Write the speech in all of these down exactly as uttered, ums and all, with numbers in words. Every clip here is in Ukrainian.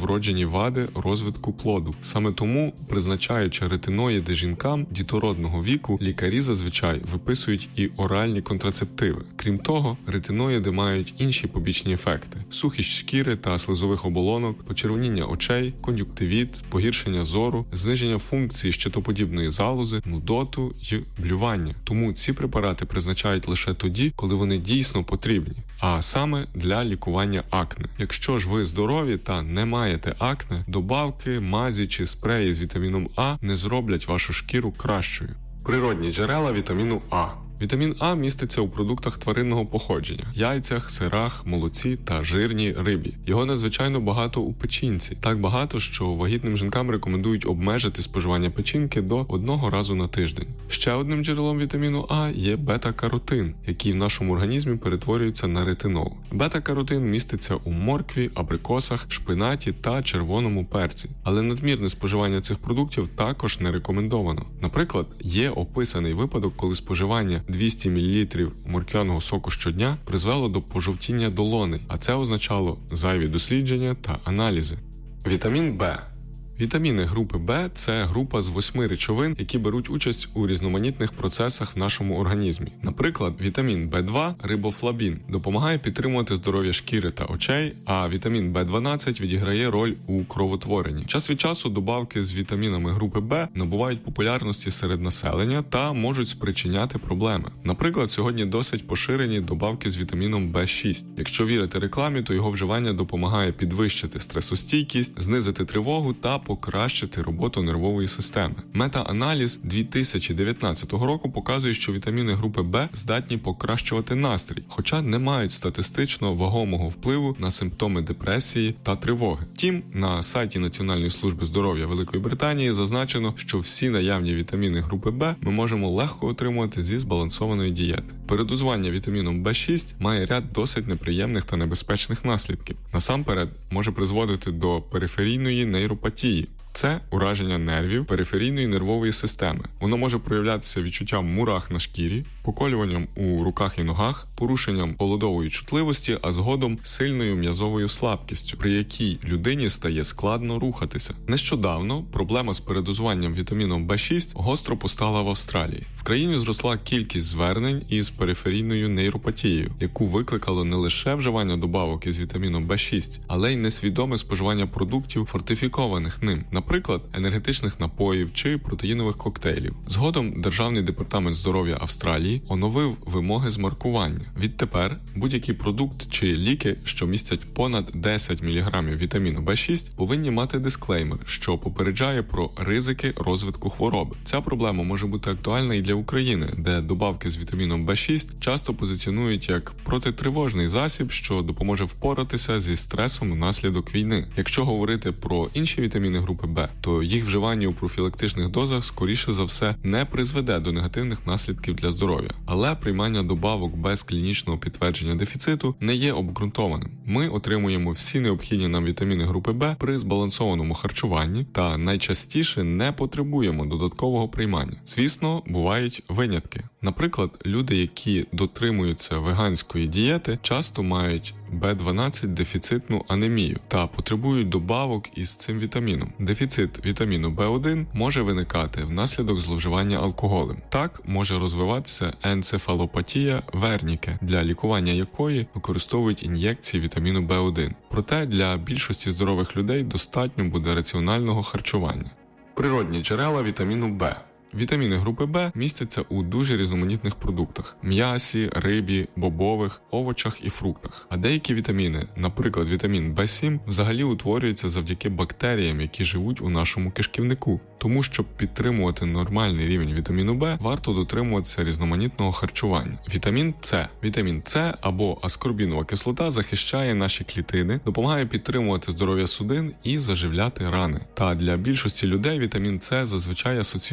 вроджені вади розвитку плоду. Саме тому, призначаючи ретиноїди жінкам дітородного віку, лікарі зазвичай виписують і оральні контрацептиви. Крім того, ретиноїди мають інші побічні ефекти – сухість шкіри та слизових оболонок, почервоніння очей, кон'юктивіт, погіршення зору, зниження функції щитоподібної залози, нудоту й блювання. Тому ці препарати призначають лише тоді, коли вони дійсно потрібні, а саме для лікування акне. Якщо ж ви здорові та не маєте акне, добавки, мазі чи спреї з вітаміном А не зроблять вашу шкіру кращою. Природні джерела вітаміну А. Вітамін А міститься у продуктах тваринного походження – яйцях, сирах, молоці та жирній рибі. Його надзвичайно багато у печінці. Так багато, що вагітним жінкам рекомендують обмежити споживання печінки до одного разу на тиждень. Ще одним джерелом вітаміну А є бета-каротин, який в нашому організмі перетворюється на ретинол. Бета-каротин міститься у моркві, абрикосах, шпинаті та червоному перці. Але надмірне споживання цих продуктів також не рекомендовано. Наприклад, є описаний випадок, коли споживання двісті мілілітрів морквяного соку щодня призвело до пожовтіння долоней, а це означало зайві дослідження та аналізи. Вітамін Б. Вітаміни групи Б – це група з восьми речовин, які беруть участь у різноманітних процесах в нашому організмі. Наприклад, вітамін Б два – рибофлавін, допомагає підтримувати здоров'я шкіри та очей, а вітамін Б дванадцять відіграє роль у кровотворенні. Час від часу добавки з вітамінами групи Б набувають популярності серед населення та можуть спричиняти проблеми. Наприклад, сьогодні досить поширені добавки з вітаміном Б шість. Якщо вірити рекламі, то його вживання допомагає підвищити стресостійкість, знизити тривогу та покращити роботу нервової системи. Мета-аналіз дві тисячі дев'ятнадцятого року показує, що вітаміни групи Б здатні покращувати настрій, хоча не мають статистично вагомого впливу на симптоми депресії та тривоги. Втім, на сайті Національної служби здоров'я Великої Британії зазначено, що всі наявні вітаміни групи Б ми можемо легко отримувати зі збалансованої дієти. Передозування вітаміном Б шість має ряд досить неприємних та небезпечних наслідків. Насамперед, може призводити до периферійної нейропатії. Це ураження нервів периферійної нервової системи. Воно може проявлятися відчуттям мурах на шкірі, поколюванням у руках і ногах, порушенням холодової чутливості, а згодом сильною м'язовою слабкістю, при якій людині стає складно рухатися. Нещодавно проблема з передозуванням вітаміном Б шість гостро постала в Австралії. В країні зросла кількість звернень із периферійною нейропатією, яку викликало не лише вживання добавок із вітаміном Б шість, але й несвідоме споживання продуктів, фортифікованих ним, наприклад, енергетичних напоїв чи протеїнових коктейлів. Згодом Державний департамент здоров'я Австралії оновив вимоги з маркування. Відтепер будь-який продукт чи ліки, що містять понад десять міліграмів вітаміну Б шість, повинні мати дисклеймер, що попереджає про ризики розвитку хвороби. Ця проблема може бути актуальна і для України, де добавки з вітаміном Б шість часто позиціонують як протитривожний засіб, що допоможе впоратися зі стресом внаслідок війни. Якщо говорити про інші вітаміни групи Б, то їх вживання у профілактичних дозах скоріше за все не призведе до негативних наслідків для здоров'я. Але приймання добавок без клінічного підтвердження дефіциту не є обґрунтованим. Ми отримуємо всі необхідні нам вітаміни групи Б при збалансованому харчуванні та найчастіше не потребуємо додаткового приймання. Звісно, бувають винятки. Наприклад, люди, які дотримуються веганської дієти, часто мають Б дванадцять дефіцитну анемію та потребують добавок із цим вітаміном. Дефіцит вітаміну Б один може виникати внаслідок зловживання алкоголем. Так може розвиватися енцефалопатія Верніке, для лікування якої використовують ін'єкції вітаміну Б один. Проте для більшості здорових людей достатньо буде раціонального харчування. Природні джерела вітаміну Б. Вітаміни групи Б містяться у дуже різноманітних продуктах – м'ясі, рибі, бобових, овочах і фруктах. А деякі вітаміни, наприклад вітамін Б сім, взагалі утворюються завдяки бактеріям, які живуть у нашому кишківнику. Тому, щоб підтримувати нормальний рівень вітаміну Б, варто дотримуватися різноманітного харчування. Вітамін С. Вітамін С або аскорбінова кислота захищає наші клітини, допомагає підтримувати здоров'я судин і заживляти рани. Та для більшості людей вітамін С зазвичай асоціюється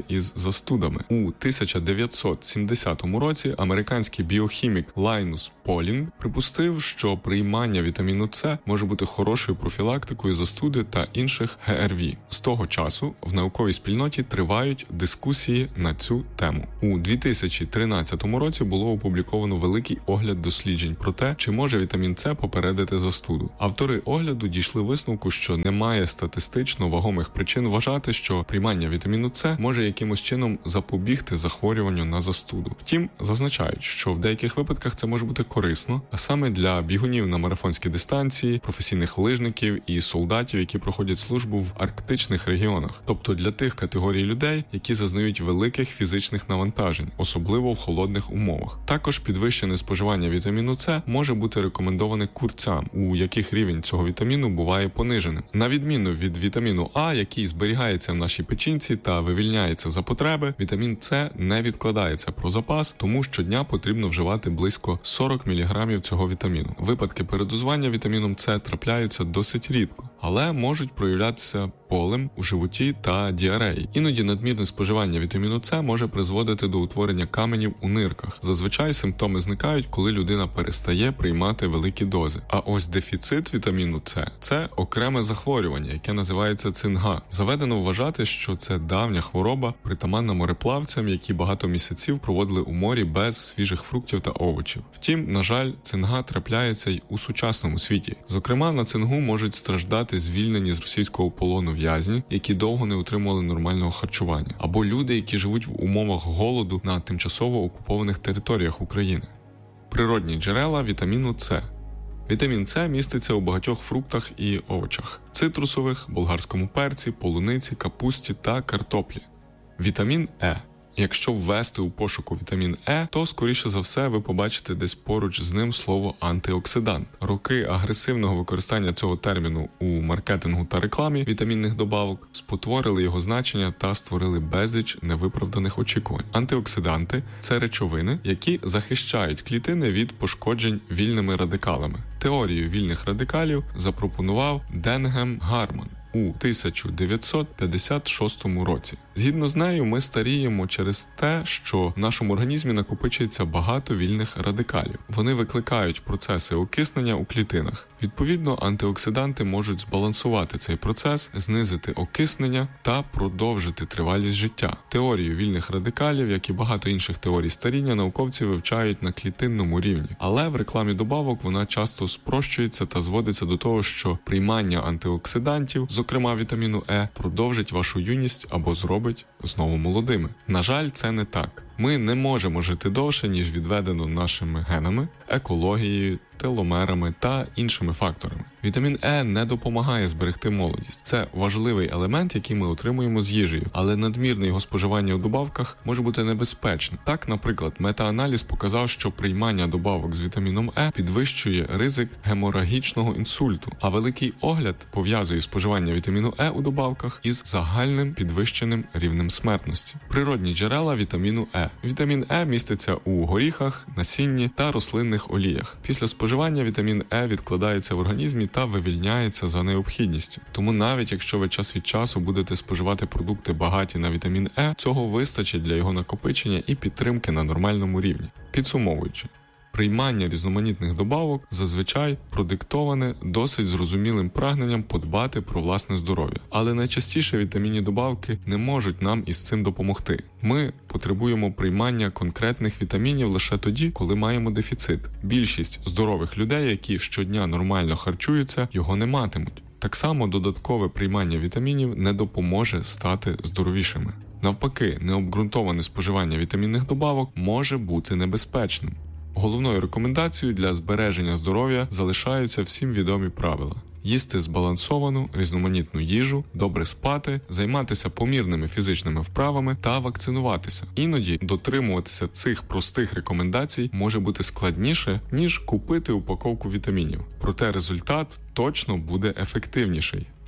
із застудами. У тисяча дев'ятсот сімдесятому році американський біохімік Лайнус Полінг припустив, що приймання вітаміну С може бути хорошою профілактикою застуди та інших ге ер ві. З того часу в науковій спільноті тривають дискусії на цю тему. У дві тисячі тринадцятому році було опубліковано великий огляд досліджень про те, чи може вітамін С попередити застуду. Автори огляду дійшли висновку, що немає статистично вагомих причин вважати, що приймання вітаміну С може якимось чином запобігти захворюванню на застуду. Втім, зазначають, що в деяких випадках це може бути корисно, а саме для бігунів на марафонській дистанції, професійних лижників і солдатів, які проходять службу в арктичних регіонах, тобто для тих категорій людей, які зазнають великих фізичних навантажень, особливо в холодних умовах. Також підвищене споживання вітаміну С може бути рекомендоване курцям, у яких рівень цього вітаміну буває пониженим. На відміну від вітаміну А, який зберігається в нашій печінці та вивільняється за потреби, вітамін С не відкладається про запас, тому щодня потрібно вживати близько сорок міліграмів цього вітаміну. Випадки передозування вітаміном С трапляються досить рідко, але можуть проявлятися болем у животі та діареї. Іноді надмірне споживання вітаміну С може призводити до утворення каменів у нирках. Зазвичай симптоми зникають, коли людина перестає приймати великі дози. А ось дефіцит вітаміну С – це окреме захворювання, яке називається цинга. Заведено вважати, що це давня хвороба, притаманна мореплавцям, які багато місяців проводили у морі без свіжих фруктів та овочів. Втім, на жаль, цинга трапляється й у сучасному світі. Зокрема, на цингу можуть страждати звільнені з російського полону в'язні, які довго не отримували нормального харчування, або люди, які живуть в умовах голоду на тимчасово окупованих територіях України. Природні джерела вітаміну С. Вітамін С міститься у багатьох фруктах і овочах – цитрусових, болгарському перці, полуниці, капусті та картоплі. Вітамін Е. Якщо ввести у пошуку вітамін Е, то, скоріше за все, ви побачите десь поруч з ним слово «антиоксидант». Роки агресивного використання цього терміну у маркетингу та рекламі вітамінних добавок спотворили його значення та створили безліч невиправданих очікувань. Антиоксиданти – це речовини, які захищають клітини від пошкоджень вільними радикалами. Теорію вільних радикалів запропонував Денгем Гарман у тисяча дев'ятсот п'ятдесят шостому році. Згідно з нею, ми старіємо через те, що в нашому організмі накопичується багато вільних радикалів. Вони викликають процеси окиснення у клітинах. Відповідно, антиоксиданти можуть збалансувати цей процес, знизити окиснення та продовжити тривалість життя. Теорію вільних радикалів, як і багато інших теорій старіння, науковці вивчають на клітинному рівні. Але в рекламі добавок вона часто спрощується та зводиться до того, що приймання антиоксидантів, зокрема вітаміну Е, продовжить вашу юність або зробить знову молодими. На жаль, це не так. Ми не можемо жити довше, ніж відведено нашими генами, екологією, теломерами та іншими факторами. Вітамін Е не допомагає зберегти молодість. Це важливий елемент, який ми отримуємо з їжею, але надмірне його споживання у добавках може бути небезпечним. Так, наприклад, метааналіз показав, що приймання добавок з вітаміном Е підвищує ризик геморагічного інсульту, а великий огляд пов'язує споживання вітаміну Е у добавках із загальним підвищеним рівнем смертності. Природні джерела вітаміну Е. Вітамін Е міститься у горіхах, насінні та рослинних оліях. Після споживання вітамін Е відкладається в організмі та вивільняється за необхідністю. Тому навіть якщо ви час від часу будете споживати продукти багаті на вітамін Е, цього вистачить для його накопичення і підтримки на нормальному рівні. Підсумовуючи, приймання різноманітних добавок зазвичай продиктоване досить зрозумілим прагненням подбати про власне здоров'я. Але найчастіше вітамінні добавки не можуть нам із цим допомогти. Ми потребуємо приймання конкретних вітамінів лише тоді, коли маємо дефіцит. Більшість здорових людей, які щодня нормально харчуються, його не матимуть. Так само додаткове приймання вітамінів не допоможе стати здоровішими. Навпаки, необґрунтоване споживання вітамінних добавок може бути небезпечним. Головною рекомендацією для збереження здоров'я залишаються всім відомі правила. Їсти збалансовану, різноманітну їжу, добре спати, займатися помірними фізичними вправами та вакцинуватися. Іноді дотримуватися цих простих рекомендацій може бути складніше, ніж купити упаковку вітамінів. Проте результат точно буде ефективніший.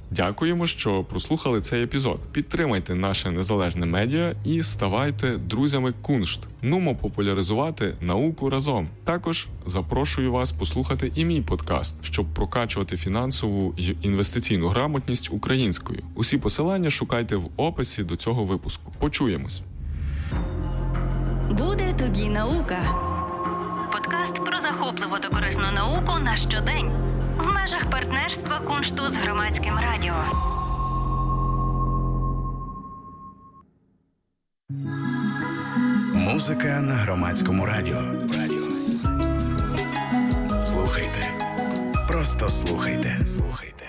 Дякуємо, що прослухали цей епізод. Підтримайте наше незалежне медіа і ставайте друзями Куншт. Нумо популяризувати науку разом. Також запрошую вас послухати і мій подкаст, щоб прокачувати фінансову й інвестиційну грамотність українською. Усі посилання шукайте в описі до цього випуску. Почуємось! Буде тобі наука. Подкаст про захопливу та корисну науку на щодень. В межах партнерства Куншту з Громадським радіо. Музика на Громадському радіо. Радіо. Слухайте. Просто слухайте. Слухайте.